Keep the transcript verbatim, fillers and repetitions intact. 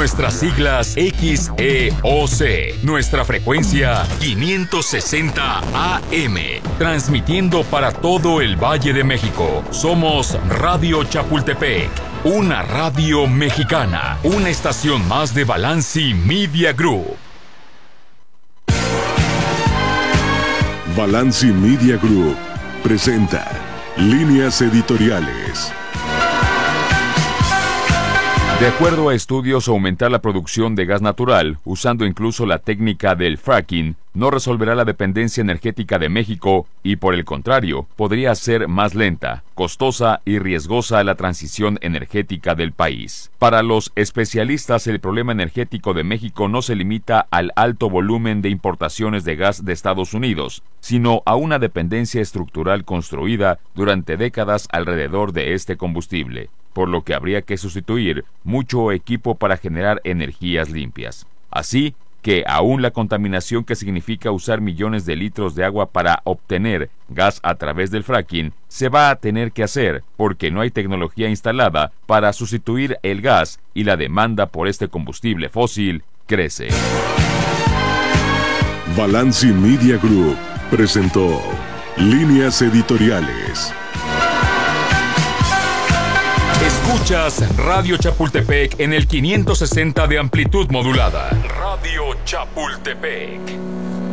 Nuestras siglas X E O C. Nuestra frecuencia quinientos sesenta A M. Transmitiendo para todo el Valle de México. Somos Radio Chapultepec. Una radio mexicana. Una estación más de Balanci Media Group. Balanci Media Group presenta Líneas Editoriales. De acuerdo a estudios, aumentar la producción de gas natural, usando incluso la técnica del fracking, no resolverá la dependencia energética de México y, por el contrario, podría hacer más lenta, costosa y riesgosa la transición energética del país. Para los especialistas, el problema energético de México no se limita al alto volumen de importaciones de gas de Estados Unidos, sino a una dependencia estructural construida durante décadas alrededor de este combustible, por lo que habría que sustituir mucho equipo para generar energías limpias. Así que aún la contaminación que significa usar millones de litros de agua para obtener gas a través del fracking se va a tener que hacer porque no hay tecnología instalada para sustituir el gas y la demanda por este combustible fósil crece. Balanci Media Group presentó Líneas Editoriales. Escuchas Radio Chapultepec en el quinientos sesenta de amplitud modulada. Radio Chapultepec.